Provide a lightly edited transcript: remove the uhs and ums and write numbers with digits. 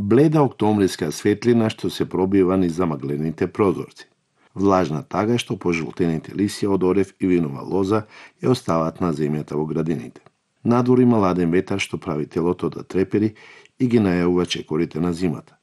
Бледа октомвриска светлина што се пробива низ замаглените прозорци. Влажна тага што пожолтените лисија од орев и винова лоза ја остават на земјата во градините. Надвор има ладен ветар што прави телото да трепери и ги најавува чекорите на зимата.